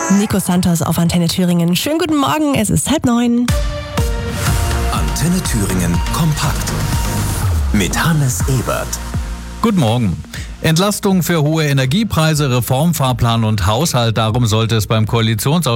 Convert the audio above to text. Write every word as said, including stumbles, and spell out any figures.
Nico Santos auf Antenne Thüringen. Schönen guten Morgen, es ist halb neun. Antenne Thüringen kompakt mit Hannes Ebert. Guten Morgen. Entlastung für hohe Energiepreise, Reformfahrplan und Haushalt, darum sollte es beim Koalitionsausschuss